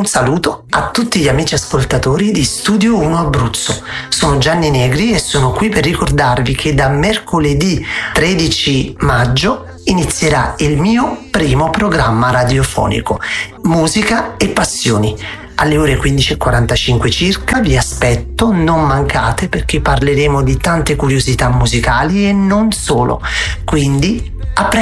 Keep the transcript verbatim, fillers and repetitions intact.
saluto a tutti gli amici ascoltatori di Studio uno Abruzzo. Sono Gianni Negri e sono qui per ricordarvi che da mercoledì tredici maggio inizierà il mio primo programma radiofonico, Musica e Passioni. Alle ore quindici e quarantacinque circa vi aspetto, non mancate, perché parleremo di tante curiosità musicali e non solo. Quindi a presto.